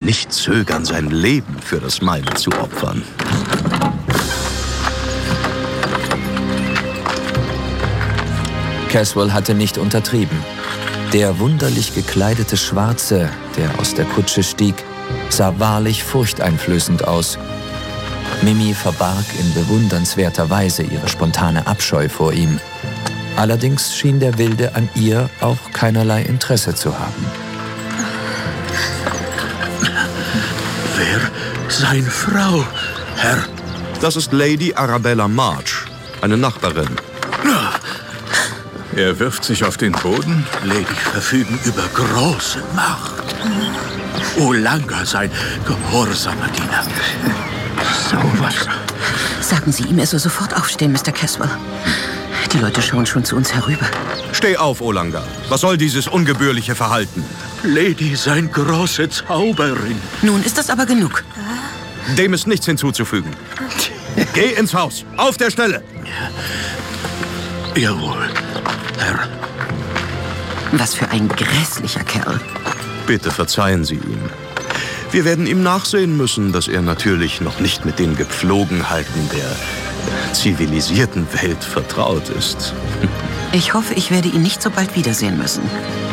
nicht zögern, sein Leben für das meine zu opfern. Caswell hatte nicht untertrieben. Der wunderlich gekleidete Schwarze, der aus der Kutsche stieg, sah wahrlich furchteinflößend aus. Mimi verbarg in bewundernswerter Weise ihre spontane Abscheu vor ihm. Allerdings schien der Wilde an ihr auch keinerlei Interesse zu haben. Wer sein Frau, Herr? Das ist Lady Arabella March, eine Nachbarin. Er wirft sich auf den Boden? Lady verfügen über große Macht. Olanga sein gehorsamer Diener. So was. Sagen Sie ihm, er soll sofort aufstehen, Mr. Caswell. Die Leute schauen schon zu uns herüber. Steh auf, Olanga. Was soll dieses ungebührliche Verhalten? Lady sein große Zauberin. Nun ist das aber genug. Dem ist nichts hinzuzufügen. Geh ins Haus. Auf der Stelle. Jawohl, Herr. Was für ein grässlicher Kerl. Bitte verzeihen Sie ihm. Wir werden ihm nachsehen müssen, dass er natürlich noch nicht mit den Gepflogenheiten der zivilisierten Welt vertraut ist. Ich hoffe, ich werde ihn nicht so bald wiedersehen müssen.